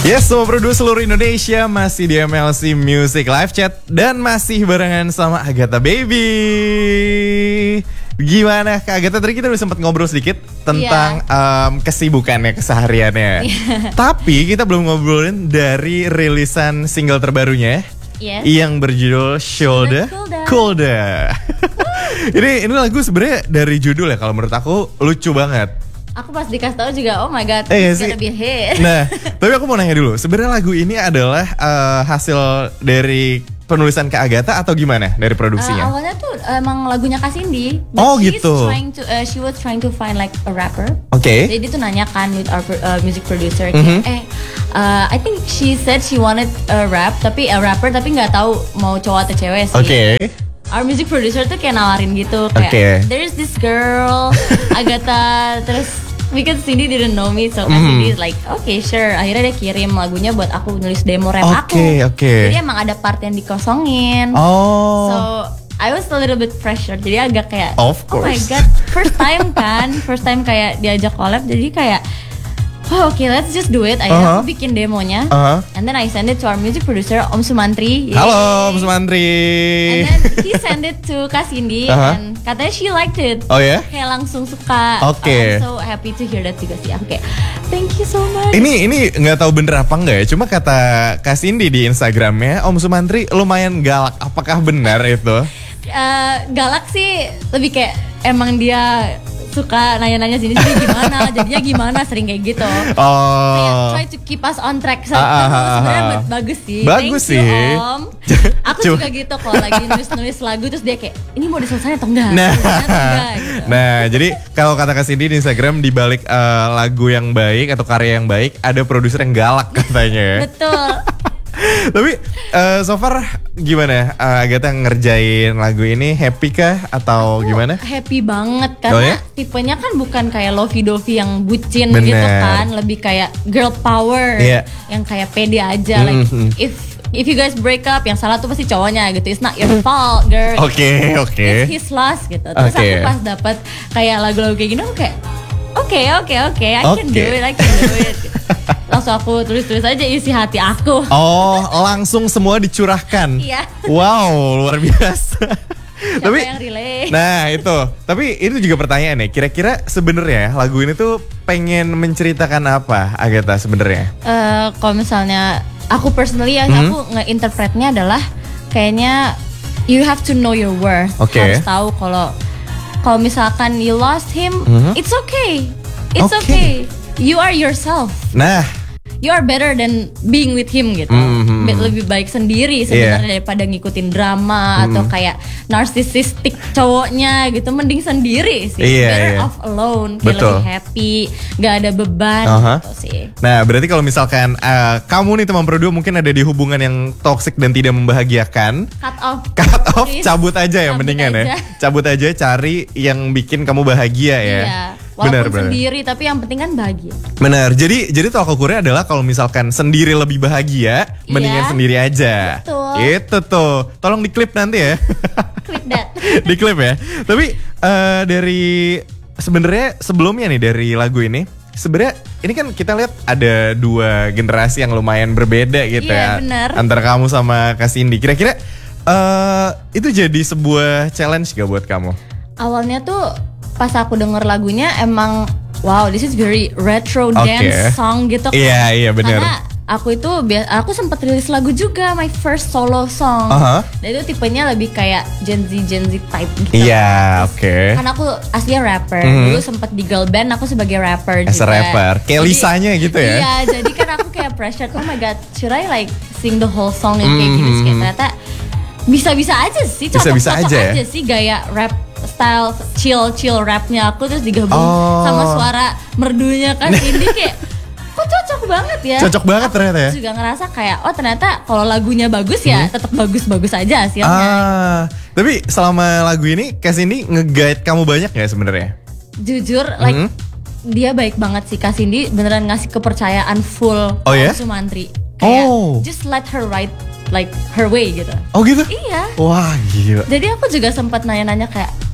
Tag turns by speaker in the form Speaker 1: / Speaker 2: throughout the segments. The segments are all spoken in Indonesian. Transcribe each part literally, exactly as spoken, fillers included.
Speaker 1: Yes, semua produser seluruh Indonesia masih di M L C Music Live Chat dan masih barengan sama Agatha Baby. Gimana Kak Agatha, tadi kita udah sempat ngobrol sedikit tentang yeah. um, kesibukannya, kesehariannya. Yeah. Tapi kita belum ngobrolin dari rilisan single terbarunya yes. yang berjudul Shoulda Colda. ini ini lagu sebenarnya dari judul ya, kalau menurut aku lucu banget.
Speaker 2: Aku pas dikasih tahu juga, oh my god,
Speaker 1: eh,
Speaker 2: it's gonna be a hit.
Speaker 1: Nah, tapi aku mau nanya dulu, sebenarnya lagu ini adalah uh, hasil dari penulisan Kak Agatha atau gimana dari produksinya?
Speaker 2: Uh, awalnya tuh emang lagunya Kak Cindy.
Speaker 1: Oh gitu.
Speaker 2: Trying to, uh, she was trying to find like a rapper.
Speaker 1: Oke. Okay.
Speaker 2: Jadi dia tuh nanya kan with our uh, music producer,
Speaker 1: mm-hmm.
Speaker 2: eh, uh, I think she said she wanted a rap, tapi a rapper tapi nggak tahu mau cowok atau cewek sih.
Speaker 1: Oke. Okay.
Speaker 2: Our music producer tuh kayak nawarin gitu kayak okay. there's this girl Agatha, terus because Cindy didn't know me, so mm. Cindy is like okay sure. Akhirnya dia kirim lagunya buat aku nulis demo rap
Speaker 1: okay,
Speaker 2: aku. Oke
Speaker 1: okay.
Speaker 2: oke. Jadi emang ada part yang dikosongin.
Speaker 1: Oh.
Speaker 2: So I was a little bit pressure. Jadi agak kayak
Speaker 1: of course.
Speaker 2: Oh my god, first time kan, first time kayak diajak collab. Jadi kayak oh, oke, okay, let's just do it. Akhirnya uh-huh. aku bikin demonya, uh-huh. and then I send it to our music producer Om Sumantri.
Speaker 1: Halo Om Sumantri.
Speaker 2: And then he send it to Kak Cindy, uh-huh. and katanya she liked it.
Speaker 1: Oh ya? Yeah?
Speaker 2: Kayak langsung suka.
Speaker 1: Oke. Okay.
Speaker 2: I'm so happy to hear that juga sih. Oke, okay. Thank you so much.
Speaker 1: Ini ini nggak tahu bener apa enggak ya? Cuma kata Kak Cindy di Instagramnya, Om Sumantri lumayan galak. Apakah benar itu?
Speaker 2: Uh, galak sih, lebih kayak emang dia suka nanya-nanya sini sini gimana, jadinya gimana, sering kayak gitu.
Speaker 1: Oh.
Speaker 2: Kayak try to keep us on track. So,
Speaker 1: ah, ah, ah,
Speaker 2: sebenarnya
Speaker 1: ah.
Speaker 2: bagus sih.
Speaker 1: Bagus
Speaker 2: Thank
Speaker 1: sih.
Speaker 2: you, Om. Aku juga gitu kalau lagi nulis-nulis lagu terus dia kayak ini mau diselesain atau enggak?
Speaker 1: Nah,
Speaker 2: atau enggak gitu.
Speaker 1: Nah, jadi kalau kata Kak Cindy di Instagram, di balik uh, lagu yang baik atau karya yang baik ada produser yang galak katanya ya.
Speaker 2: Betul.
Speaker 1: Tapi uh, so far gimana uh, Agatha ngerjain lagu ini, happy kah atau
Speaker 2: aku
Speaker 1: gimana?
Speaker 2: Happy banget karena
Speaker 1: oh, ya?
Speaker 2: tipenya kan bukan kayak lovey-dovey yang bucin
Speaker 1: Bener.
Speaker 2: gitu kan, lebih kayak girl power yeah. yang kayak pede aja.
Speaker 1: Mm-hmm.
Speaker 2: Like if if you guys break up, yang salah tuh pasti cowoknya gitu. It's not your fault, girl.
Speaker 1: Oke okay, oke. Okay.
Speaker 2: It's his loss gitu. Terus okay. aku pas dapet kayak lagu-lagu kayak gini aku kayak oke okay, oke okay, oke okay. I
Speaker 1: okay.
Speaker 2: can do it, I can do it. Gitu. Langsung aku tulis-tulis aja isi hati aku.
Speaker 1: Oh, langsung semua dicurahkan.
Speaker 2: Iya.
Speaker 1: Wow, luar biasa.
Speaker 2: Siapa
Speaker 1: tapi
Speaker 2: yang relay?
Speaker 1: Nah itu, tapi itu juga pertanyaan nih. Kira-kira sebenarnya lagu ini tuh pengen menceritakan apa, Agatha sebenarnya?
Speaker 2: Uh, kalau misalnya aku personally yang hmm? aku nge-interpretnya adalah kayaknya you have to know your worth.
Speaker 1: Okay.
Speaker 2: Harus tahu kalau kalau misalkan you lost him, mm-hmm. it's okay, it's
Speaker 1: okay.
Speaker 2: okay. You are yourself.
Speaker 1: Nah,
Speaker 2: you are better than being with him gitu.
Speaker 1: Mm-hmm.
Speaker 2: Lebih baik sendiri sebenarnya yeah. daripada ngikutin drama mm. atau kayak narcissistic cowoknya gitu. Mending sendiri sih.
Speaker 1: Yeah,
Speaker 2: better
Speaker 1: yeah.
Speaker 2: off alone. Kayak
Speaker 1: Betul.
Speaker 2: lebih happy, gak ada beban
Speaker 1: uh-huh.
Speaker 2: gitu sih.
Speaker 1: Nah, berarti kalau misalkan uh, kamu nih teman Pro dua mungkin ada di hubungan yang toxic dan tidak membahagiakan,
Speaker 2: cut off.
Speaker 1: Cut off,
Speaker 2: Please.
Speaker 1: cabut aja ya
Speaker 2: cabut
Speaker 1: mendingan
Speaker 2: aja.
Speaker 1: ya. Cabut aja, cari yang bikin kamu bahagia ya.
Speaker 2: Iya. Walaupun
Speaker 1: benar,
Speaker 2: sendiri benar. Tapi yang penting kan bahagia.
Speaker 1: Benar. Jadi jadi tolak ukurnya adalah kalau misalkan sendiri lebih bahagia, yeah. mendingan sendiri aja.
Speaker 2: Betul.
Speaker 1: Itu tuh. Tolong diklip nanti ya.
Speaker 2: Clip that.
Speaker 1: Diklip ya. Tapi uh, dari sebenarnya sebelumnya nih dari lagu ini, sebenarnya ini kan kita lihat ada dua generasi yang lumayan berbeda gitu
Speaker 2: yeah,
Speaker 1: ya.
Speaker 2: Benar.
Speaker 1: Antara kamu sama Kak Cindy. Kira-kira uh, itu jadi sebuah challenge gak buat kamu?
Speaker 2: Awalnya tuh pas aku denger lagunya emang wow, this is very retro
Speaker 1: okay.
Speaker 2: dance song gitu kan.
Speaker 1: Iya, yeah, iya yeah, benar.
Speaker 2: Karena aku itu aku sempat rilis lagu juga, my first solo song.
Speaker 1: Uh-huh.
Speaker 2: Dan itu tipenya lebih kayak Gen Z Gen Z type gitu.
Speaker 1: Iya, yeah, oke. Okay.
Speaker 2: Karena aku aslinya rapper.
Speaker 1: Mm-hmm.
Speaker 2: Dulu sempat di girl band, aku sebagai rapper
Speaker 1: As
Speaker 2: juga.
Speaker 1: As a rapper. Kayak
Speaker 2: jadi,
Speaker 1: Lisanya gitu ya.
Speaker 2: Iya, jadi kan aku kayak pressure, oh my god, should I like sing the whole song yang kayak
Speaker 1: mm-hmm.
Speaker 2: gini? Kayak ternyata bisa-bisa aja sih, cocok-cocok
Speaker 1: aja,
Speaker 2: aja
Speaker 1: ya?
Speaker 2: sih gaya rap style chill chill rapnya aku terus digabung
Speaker 1: oh.
Speaker 2: sama suara merdunya kan Cindy kayak kok cocok banget ya.
Speaker 1: Cocok banget
Speaker 2: aku
Speaker 1: ternyata ya.
Speaker 2: Juga ngerasa kayak oh ternyata kalau lagunya bagus ya hmm. tetap bagus-bagus aja hasilnya.
Speaker 1: Ah, tapi selama lagu ini Kak Cindy nge-guide kamu banyak gak sebenarnya?
Speaker 2: Jujur like hmm. dia baik banget sih Kak Cindy, beneran ngasih kepercayaan full
Speaker 1: oh, ya?
Speaker 2: Sumantri. Kayak
Speaker 1: oh.
Speaker 2: just let her write like her way gitu.
Speaker 1: Oh gitu?
Speaker 2: Iya.
Speaker 1: Wah gila.
Speaker 2: Jadi aku juga sempat nanya-nanya kayak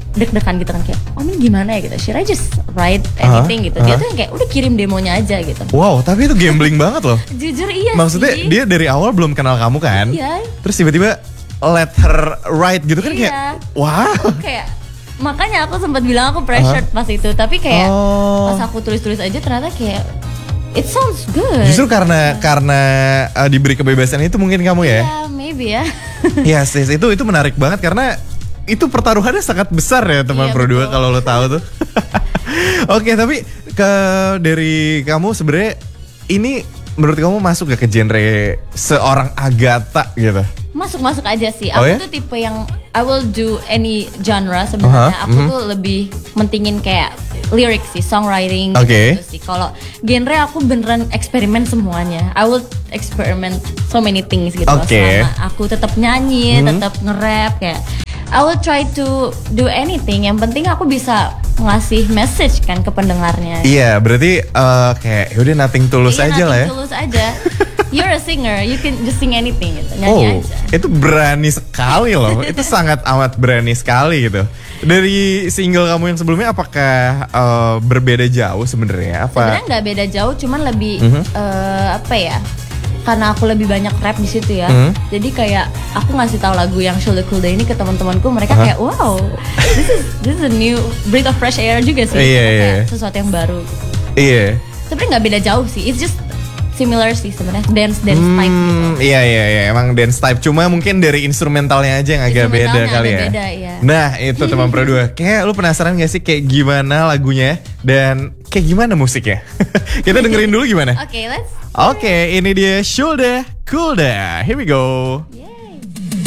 Speaker 2: deg-degan gitu kan kayak, oh ini gimana ya gitu, should I just write anything uh-huh, gitu. Dia uh-huh. tuh yang kayak udah kirim demonya aja gitu.
Speaker 1: Wow, tapi itu gambling banget loh.
Speaker 2: Jujur iya.
Speaker 1: Maksudnya
Speaker 2: sih.
Speaker 1: dia dari awal belum kenal kamu kan?
Speaker 2: Iya.
Speaker 1: Terus tiba-tiba let her write gitu kan, iya. Kayak, wow.
Speaker 2: Kayak makanya aku sempat bilang aku pressured uh-huh. pas itu, tapi kayak oh. pas aku tulis-tulis aja ternyata kayak it sounds good.
Speaker 1: Justru karena yeah. karena uh, diberi kebebasan itu mungkin kamu ya?
Speaker 2: Iya, yeah, maybe ya.
Speaker 1: Yes, yes, itu itu menarik banget karena itu pertaruhannya sangat besar ya teman iya, Pro dua kalau lo tahu tuh. Oke, tapi ke dari kamu sebenarnya ini menurut kamu masuk gak ke genre seorang Agatha gitu?
Speaker 2: Masuk-masuk aja sih.
Speaker 1: Oh,
Speaker 2: aku
Speaker 1: ya?
Speaker 2: tuh tipe yang I will do any genre sebenarnya. Uh-huh. Aku mm-hmm. tuh lebih mentingin kayak lirik sih, songwriting
Speaker 1: okay.
Speaker 2: gitu sih. Kalau genre aku beneran eksperimen semuanya. I will experiment so many things gitu.
Speaker 1: Okay.
Speaker 2: Selama aku tetap nyanyi, mm-hmm. tetap nge-rap kayak I will try to do anything. Yang penting aku bisa ngasih message kan ke pendengarnya.
Speaker 1: Iya, berarti uh, kayak yaudah nothing tulus
Speaker 2: iya,
Speaker 1: aja lah ya.
Speaker 2: Nothing tulus aja. You're a singer, you can just sing anything gitu, nyanyi
Speaker 1: oh,
Speaker 2: aja.
Speaker 1: Itu berani sekali loh. Itu sangat amat berani sekali gitu. Dari single kamu yang sebelumnya apakah uh, berbeda jauh sebenarnya? Apa?
Speaker 2: Sebenarnya nggak beda jauh, cuman lebih
Speaker 1: mm-hmm.
Speaker 2: uh, apa ya? Karena aku lebih banyak rap di situ ya. Mm-hmm. Jadi kayak aku ngasih tahu lagu yang Shoulda Coolda ini ke teman-temanku, mereka uh-huh. kayak wow, this is this is a new breath of fresh air juga sih.
Speaker 1: Iya,
Speaker 2: kayak
Speaker 1: iya.
Speaker 2: sesuatu yang baru.
Speaker 1: Iya.
Speaker 2: Sebenarnya nggak beda jauh sih. It's just similar sih sebenarnya, dance dance hmm, type gitu.
Speaker 1: Iya iya iya, emang dance type, cuma mungkin dari instrumentalnya aja yang agak beda kali ya.
Speaker 2: Beda, iya.
Speaker 1: Nah itu teman Pro dua, kayak lu penasaran gak sih kayak gimana lagunya dan kayak gimana musiknya? Kita dengerin dulu gimana?
Speaker 2: Oke, okay, let's.
Speaker 1: Oke, okay, ini dia Shoulda Coolda. Here we go. Yeah.